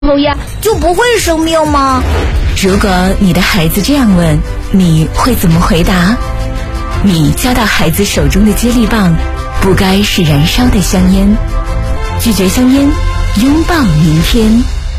抽烟就不会生病吗？ 如果你的孩子这样问，你会怎么回答？你交到孩子手中的接力棒，不该是燃烧的香烟。拒绝香烟，拥抱明天。